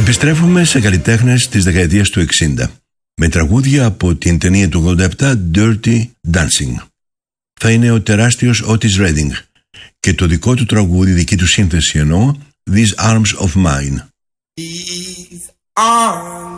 Επιστρέφουμε σε καλλιτέχνες της δεκαετίας του 60 με τραγούδια από την ταινία του 87 Dirty Dancing. Θα είναι ο τεράστιος Otis Redding και το δικό του τραγούδι, δική του σύνθεση εννοώ, These Arms of Mine. These arms